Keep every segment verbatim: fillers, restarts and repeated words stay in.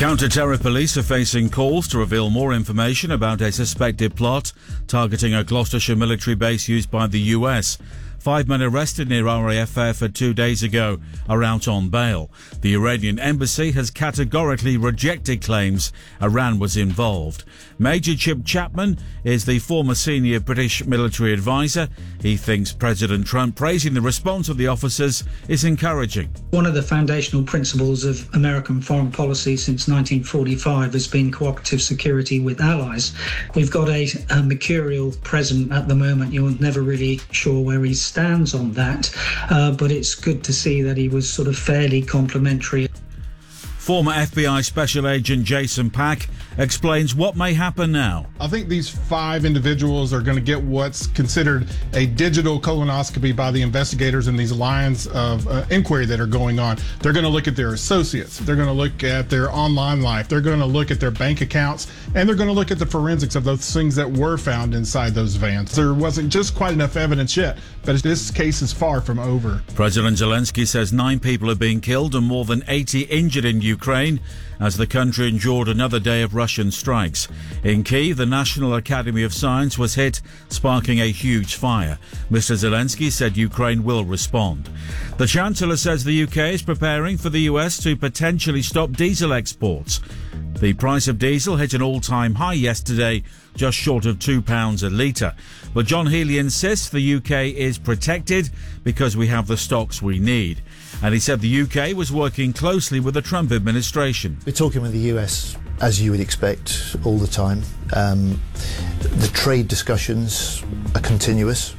Counter-terror police are facing calls to reveal more information about a suspected plot targeting a Gloucestershire military base used by the U S. Five men arrested near R A F Airfield two days ago are out on bail. The Iranian embassy has categorically rejected claims Iran was involved. Major Chip Chapman is the former senior British military advisor. He thinks President Trump praising the response of the officers is encouraging. One of the foundational principles of American foreign policy since nineteen forty-five has been cooperative security with allies. We've got a, a mercurial president at the moment. You're never really sure where he's stands on that, uh, but it's good to see that he was sort of fairly complimentary. Former F B I Special Agent Jason Pack explains what may happen now. I think these five individuals are going to get what's considered a digital colonoscopy by the investigators in these lines of uh, inquiry that are going on. They're going to look at their associates. They're going to look at their online life. They're going to look at their bank accounts, and they're going to look at the forensics of those things that were found inside those vans. There wasn't just quite enough evidence yet, but this case is far from over. President Zelensky says nine people have been killed and more than eighty injured in Ukraine as the country endured another day of Russian strikes. In Kyiv, the National Academy of Science was hit, sparking a huge fire. Mister Zelensky said Ukraine will respond. The Chancellor says the U K is preparing for the U S to potentially stop diesel exports. The price of diesel hit an all-time high yesterday, just short of two pounds a litre. But John Healey insists the U K is protected because we have the stocks we need. And he said the U K was working closely with the Trump administration. We're talking with the U S, as you would expect, all the time. Um, the trade discussions are continuous,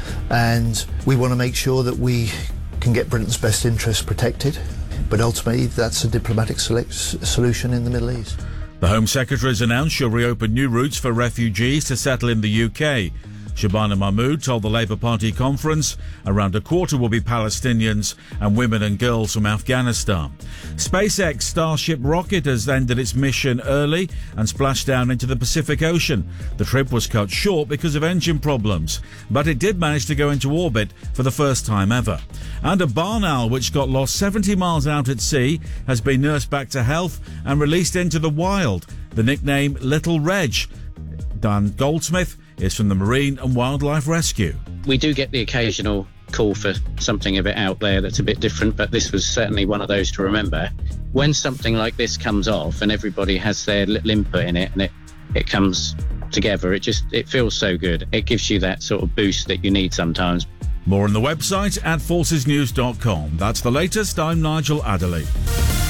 and we want to make sure that we can get Britain's best interests protected. But ultimately, that's a diplomatic select- solution in the Middle East. The Home Secretary has announced she'll reopen new routes for refugees to settle in the U K. Shabana Mahmood told the Labour Party conference around a quarter will be Palestinians and women and girls from Afghanistan. SpaceX Starship rocket has ended its mission early and splashed down into the Pacific Ocean. The trip was cut short because of engine problems, but it did manage to go into orbit for the first time ever. And a barn owl which got lost seventy miles out at sea has been nursed back to health and released into the wild. The nickname Little Reg. Dan Goldsmith is from the Marine and Wildlife Rescue. We do get the occasional call for something a bit out there that's a bit different, but this was certainly one of those to remember. When something like this comes off and everybody has their little input in it and it, it comes together, it just it feels so good. It gives you that sort of boost that you need sometimes. More on the website at forces news dot com. That's the latest. I'm Nigel Adderley.